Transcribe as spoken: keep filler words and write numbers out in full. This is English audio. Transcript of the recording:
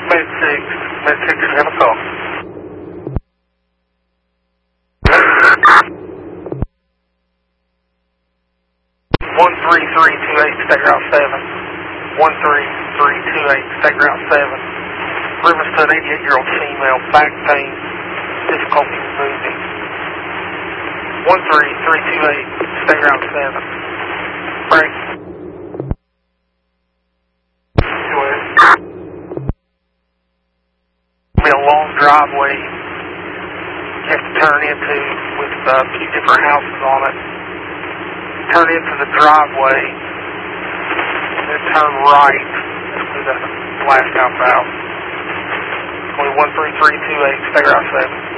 Med six, Med six, you have a call. one three three two eight, state route seven. one three three two eight, state route seven. Riverside, eighty-eight-year-old female, back pain, difficulty moving. one three three two eight, state route seven. Break. Go ahead. Be a long driveway you have to turn into with a few different houses on it. Turn into the driveway, then turn right to the blast out valve. one three three two eight, stay route seven.